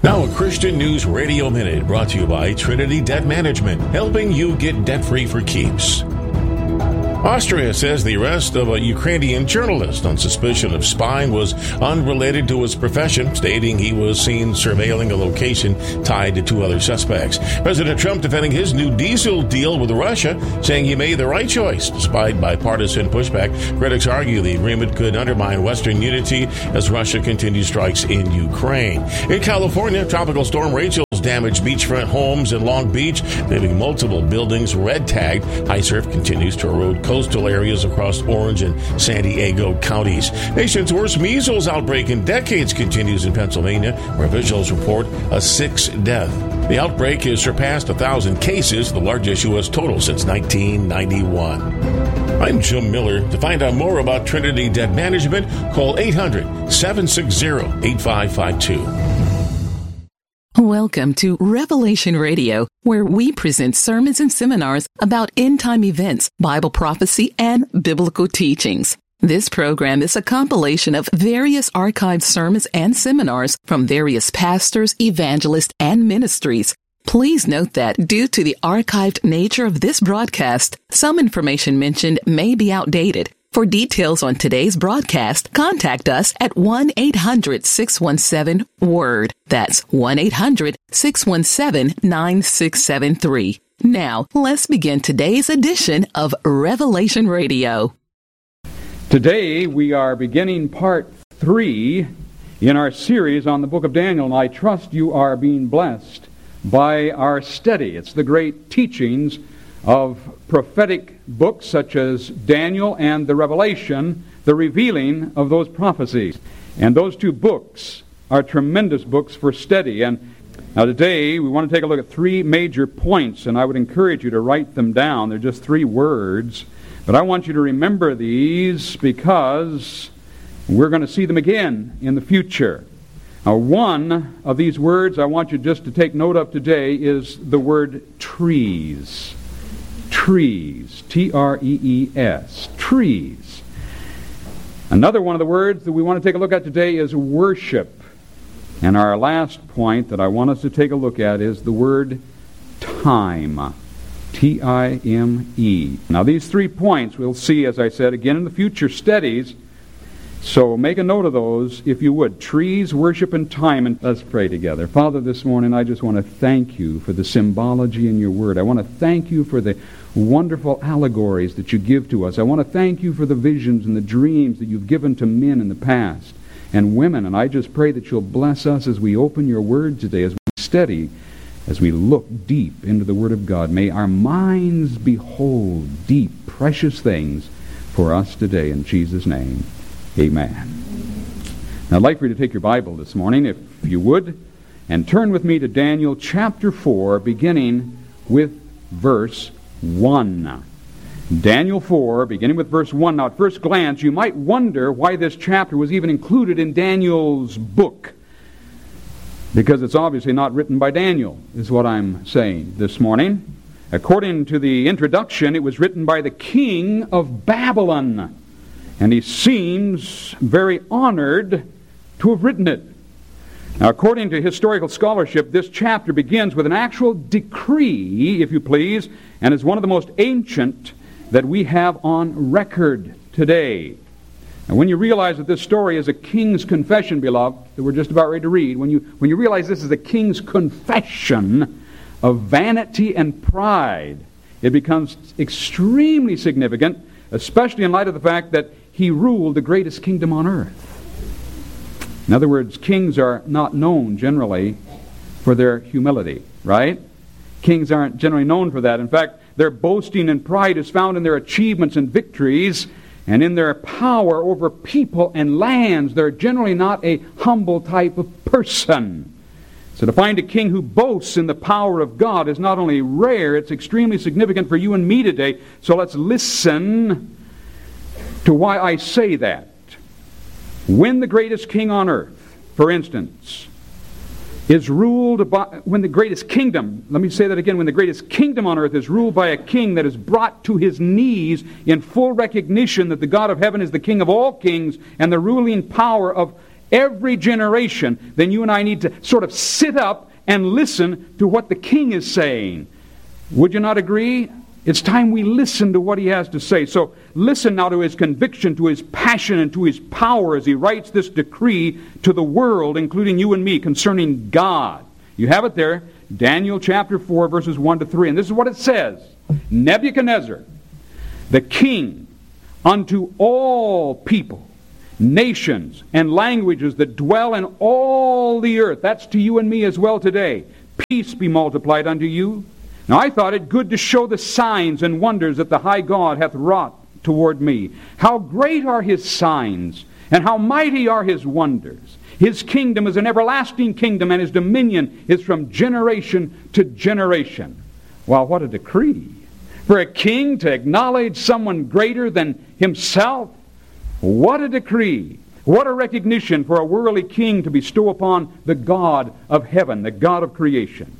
Now a Christian News Radio Minute brought to you by Trinity Debt Management, helping you get debt-free for keeps. Austria says the arrest of a Ukrainian journalist on suspicion of spying was unrelated to his profession, stating he was seen surveilling a location tied to two other suspects. President Trump defending his new diesel deal with Russia, saying he made the right choice despite bipartisan pushback. Critics argue the agreement could undermine Western unity as Russia continues strikes in Ukraine. In California, Tropical Storm Rachel damaged beachfront homes in Long Beach, leaving multiple buildings red-tagged. High surf continues to erode coastal areas across Orange and San Diego counties. Nation's worst measles outbreak in decades continues in Pennsylvania, where officials report a sixth death. The outbreak has surpassed 1,000 cases, the largest U.S. total since 1991. I'm Jim Miller. To find out more about Trinity Debt Management, call 800-760-8552. Welcome to Revelation Radio, where we present sermons and seminars about end-time events, Bible prophecy, and biblical teachings. This program is a compilation of various archived sermons and seminars from various pastors, evangelists, and ministries. Please note that due to the archived nature of this broadcast, some information mentioned may be outdated. For details on today's broadcast, contact us at 1-800-617-WORD. That's 1-800-617-9673. Now, let's begin today's edition of Revelation Radio. Today, we are beginning part 3 in our series on the book of Daniel, and I trust you are being blessed by our study. It's the great teachings of prophetic books such as Daniel and the Revelation, the revealing of those prophecies. And those two books are tremendous books for study. And now today we want to take a look at 3 major points, and I would encourage you to write them down. They're just 3 words. But I want you to remember these because we're going to see them again in the future. Now, one of these words I want you just to take note of today is the word trees. Trees. T-R-E-E-S. Trees. Another one of the words that we want to take a look at today is worship. And our last point that I want us to take a look at is the word time. T-I-M-E. Now these 3 points we'll see, as I said, again in the future studies. So make a note of those, if you would. Trees, worship, and time. And let's pray together. Father, this morning I just want to thank you for the symbology in your word. I want to thank you for the wonderful allegories that you give to us. I want to thank you for the visions and the dreams that you've given to men in the past and women. And I just pray that you'll bless us as we open your word today, as we study, as we look deep into the word of God. May our minds behold deep, precious things for us today. In Jesus' name. Amen. Now, I'd like for you to take your Bible this morning, if you would, and turn with me to Daniel chapter 4, beginning with verse 1. Daniel 4, beginning with verse 1. Now, at first glance, you might wonder why this chapter was even included in Daniel's book, because it's obviously not written by Daniel, is what I'm saying this morning. According to the introduction, it was written by the king of Babylon. And he seems very honored to have written it. Now, according to historical scholarship, this chapter begins with an actual decree, if you please, and is one of the most ancient that we have on record today. Now, when you realize that this story is a king's confession, beloved, that we're just about ready to read, when you realize this is a king's confession of vanity and pride, it becomes extremely significant, especially in light of the fact that he ruled the greatest kingdom on earth. In other words, kings are not known generally for their humility, right? Kings aren't generally known for that. In fact, their boasting and pride is found in their achievements and victories and in their power over people and lands. They're generally not a humble type of person. So to find a king who boasts in the power of God is not only rare, it's extremely significant for you and me today. So let's listen to why I say that. When the greatest king on earth, for instance, is ruled by, when the greatest kingdom, let me say that again, when the greatest kingdom on earth is ruled by a king that is brought to his knees in full recognition that the God of heaven is the King of all kings and the ruling power of every generation, then you and I need to sort of sit up and listen to what the king is saying. Would you not agree? It's time we listen to what he has to say. So listen now to his conviction, to his passion, and to his power as he writes this decree to the world, including you and me, concerning God. You have it there, Daniel chapter 4, verses 1 to 3. And this is what it says. Nebuchadnezzar, the king, unto all people, nations, and languages that dwell in all the earth. That's to you and me as well today. Peace be multiplied unto you. Now I thought it good to show the signs and wonders that the high God hath wrought toward me. How great are his signs, and how mighty are his wonders. His kingdom is an everlasting kingdom, and his dominion is from generation to generation. Well, what a decree. For a king to acknowledge someone greater than himself. What a decree. What a recognition for a worldly king to bestow upon the God of heaven, the God of creation.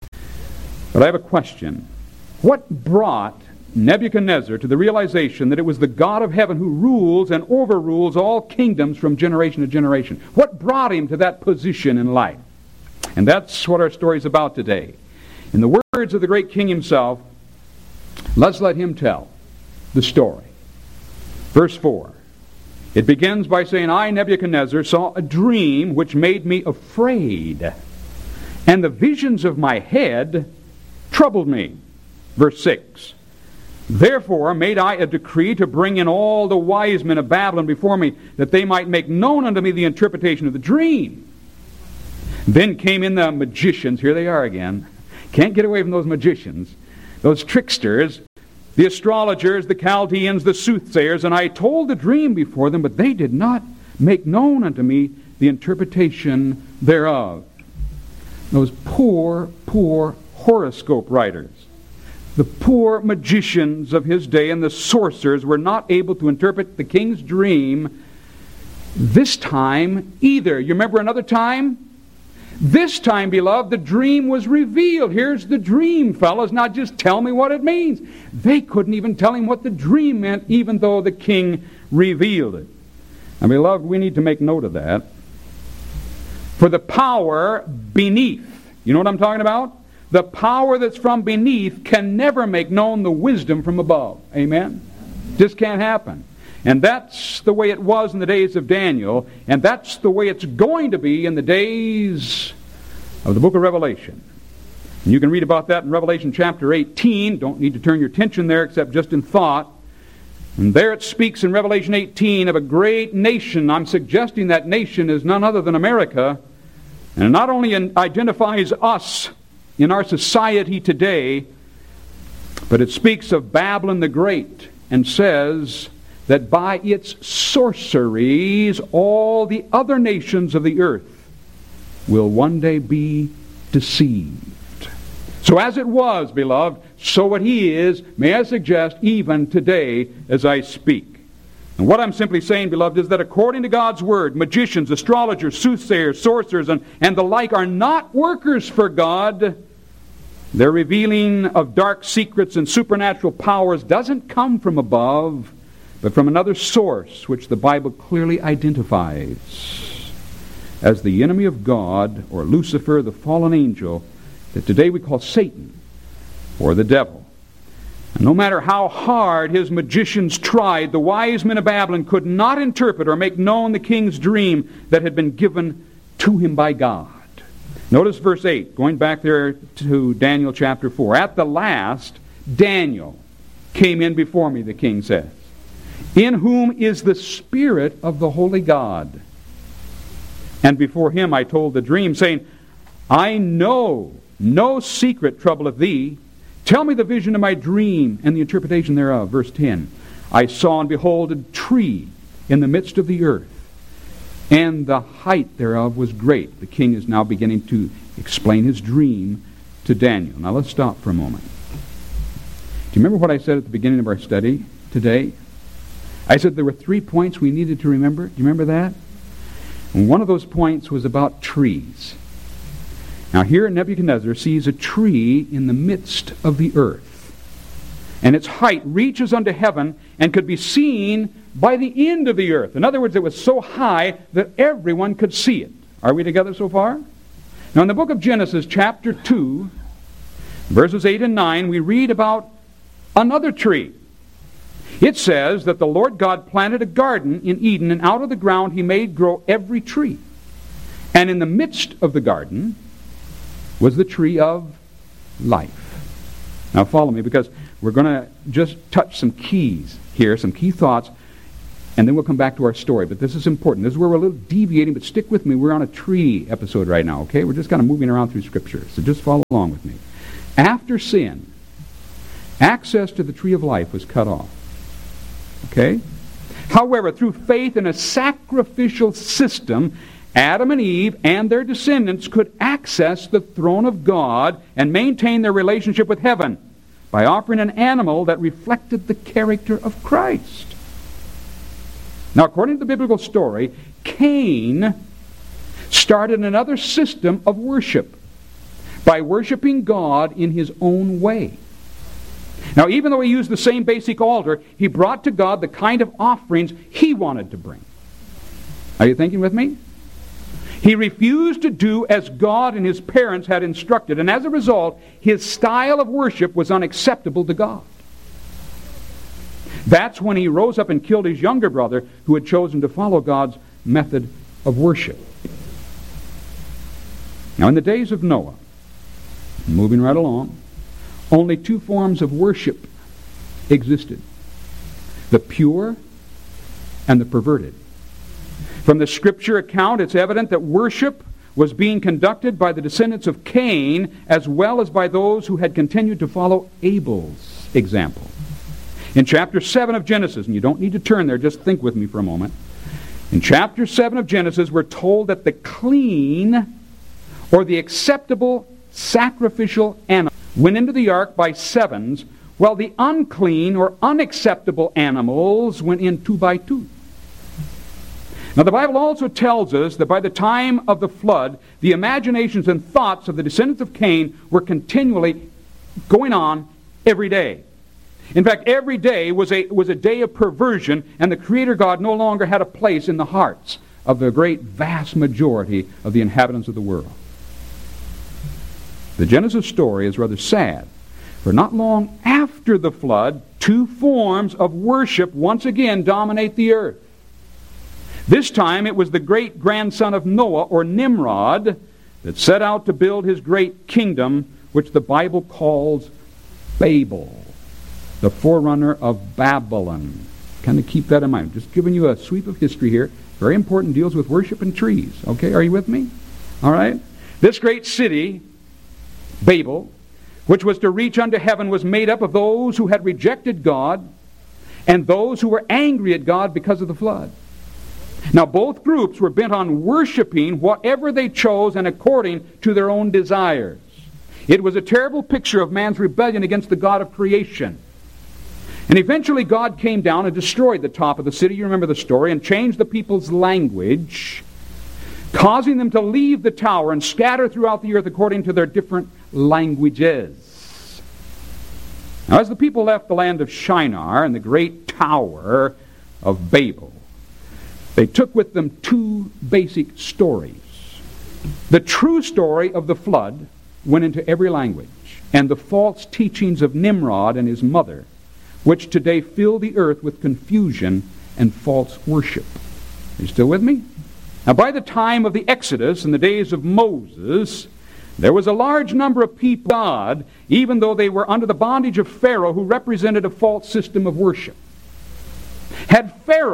But I have a question. What brought Nebuchadnezzar to the realization that it was the God of heaven who rules and overrules all kingdoms from generation to generation? What brought him to that position in life? And that's what our story is about today. In the words of the great king himself, let's let him tell the story. Verse 4. It begins by saying, I, Nebuchadnezzar, saw a dream which made me afraid, and the visions of my head troubled me. Verse 6. Therefore made I a decree to bring in all the wise men of Babylon before me, that they might make known unto me the interpretation of the dream. Then came in the magicians. Here they are again. Can't get away from those magicians, those tricksters, the astrologers, the Chaldeans, the soothsayers, and I told the dream before them, but they did not make known unto me the interpretation thereof. Those poor horoscope writers, the poor magicians of his day and the sorcerers were not able to interpret the king's dream this time either. You remember another time? This time, beloved, the dream was revealed. Here's the dream, fellas. Now just tell me what it means. They couldn't even tell him what the dream meant, even though the king revealed it. And beloved, we need to make note of that. For the power beneath, you know what I'm talking about? The power that's from beneath can never make known the wisdom from above. Amen? Just can't happen. And that's the way it was in the days of Daniel, and that's the way it's going to be in the days of the book of Revelation. And you can read about that in Revelation chapter 18. Don't need to turn your attention there except just in thought. And there it speaks in Revelation 18 of a great nation. I'm suggesting that nation is none other than America. And it not only identifies us in our society today, but it speaks of Babylon the Great and says that by its sorceries all the other nations of the earth will one day be deceived. So as it was, beloved, so it is, may I suggest, even today as I speak. And what I'm simply saying, beloved, is that according to God's Word, magicians, astrologers, soothsayers, sorcerers, and the like are not workers for God. Their revealing of dark secrets and supernatural powers doesn't come from above, but from another source, which the Bible clearly identifies as the enemy of God, or Lucifer, the fallen angel, that today we call Satan, or the devil. And no matter how hard his magicians tried, the wise men of Babylon could not interpret or make known the king's dream that had been given to him by God. Notice verse 8, going back there to Daniel chapter 4. At the last, Daniel came in before me, the king says, in whom is the Spirit of the Holy God. And before him I told the dream, saying, I know no secret troubleth thee. Tell me the vision of my dream and the interpretation thereof. Verse 10. I saw and behold a tree in the midst of the earth, and the height thereof was great. The king is now beginning to explain his dream to Daniel. Now let's stop for a moment. Do you remember what I said at the beginning of our study today? I said there were 3 points we needed to remember. Do you remember that? And one of those points was about trees. Now here Nebuchadnezzar sees a tree in the midst of the earth, and its height reaches unto heaven, and could be seen by the end of the earth. In other words, it was so high that everyone could see it. Are we together so far? Now, in the book of Genesis, chapter 2, verses 8 and 9, we read about another tree. It says that the Lord God planted a garden in Eden, and out of the ground he made grow every tree. And in the midst of the garden was the tree of life. Now follow me, because we're going to just touch some keys here, some key thoughts, and then we'll come back to our story. But this is important. This is where we're a little deviating, but stick with me. We're on a tree episode right now, okay? We're just kind of moving around through Scripture, so just follow along with me. After sin, access to the tree of life was cut off. Okay? However, through faith in a sacrificial system, Adam and Eve and their descendants could access the throne of God and maintain their relationship with heaven by offering an animal that reflected the character of Christ. Now, according to the biblical story, Cain started another system of worship by worshiping God in his own way. Now, even though he used the same basic altar, he brought to God the kind of offerings he wanted to bring. Are you thinking with me? He refused to do as God and his parents had instructed, and as a result, his style of worship was unacceptable to God. That's when he rose up and killed his younger brother, who had chosen to follow God's method of worship. Now, in the days of Noah, moving right along, only two forms of worship existed: the pure and the perverted. From the Scripture account, it's evident that worship was being conducted by the descendants of Cain as well as by those who had continued to follow Abel's example. In chapter 7 of Genesis, and you don't need to turn there, just think with me for a moment. In chapter 7 of Genesis, we're told that the clean or the acceptable sacrificial animal went into the ark by sevens, while the unclean or unacceptable animals went in 2 by 2. Now, the Bible also tells us that by the time of the flood, the imaginations and thoughts of the descendants of Cain were continually going on every day. In fact, every day was a day of perversion, and the Creator God no longer had a place in the hearts of the great vast majority of the inhabitants of the world. The Genesis story is rather sad, for not long after the flood, two forms of worship once again dominate the earth. This time it was the great-grandson of Noah, or Nimrod, that set out to build his great kingdom, which the Bible calls Babel, the forerunner of Babylon. Kind of keep that in mind. Just giving you a sweep of history here. Very important, deals with worship and trees. Okay, are you with me? All right. This great city, Babel, which was to reach unto heaven, was made up of those who had rejected God and those who were angry at God because of the flood. Now, both groups were bent on worshiping whatever they chose and according to their own desires. It was a terrible picture of man's rebellion against the God of creation. And eventually God came down and destroyed the top of the city, you remember the story, and changed the people's language, causing them to leave the tower and scatter throughout the earth according to their different languages. Now, as the people left the land of Shinar and the great tower of Babel, they took with them two basic stories. The true story of the flood went into every language, and the false teachings of Nimrod and his mother, which today fill the earth with confusion and false worship. Are you still with me? Now, by the time of the Exodus, in the days of Moses, there was a large number of people, God, even though they were under the bondage of Pharaoh, who represented a false system of worship. Had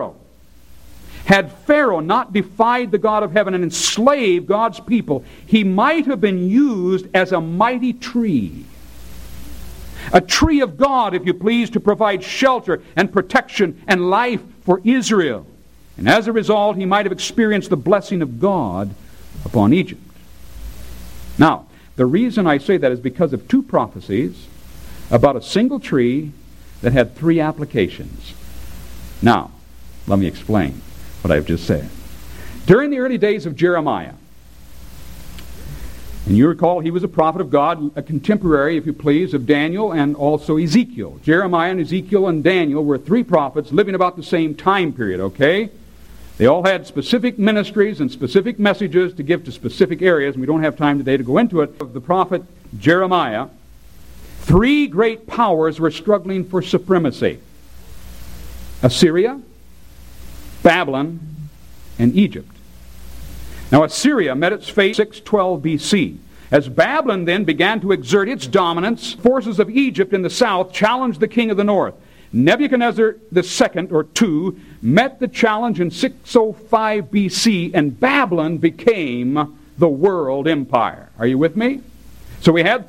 Pharaoh not defied the God of heaven and enslaved God's people, he might have been used as a mighty tree. A tree of God, if you please, to provide shelter and protection and life for Israel. And as a result, he might have experienced the blessing of God upon Egypt. Now, the reason I say that is because of two prophecies about a single tree that had three applications. Now, let me explain what I've just said. During the early days of Jeremiah, And you recall he was a prophet of God, a contemporary, if you please, of Daniel and also Ezekiel. Jeremiah and Ezekiel and Daniel were three prophets living about the same time period, okay? They all had specific ministries and specific messages to give to specific areas, and we don't have time today to go into it. Of the prophet Jeremiah, three great powers were struggling for supremacy: Assyria, Babylon, and Egypt. Now Assyria met its fate 612 BC. As Babylon then began to exert its dominance, forces of Egypt in the south challenged the king of the north. Nebuchadnezzar II met the challenge in 605 BC, and Babylon became the world empire. Are you with me? So we had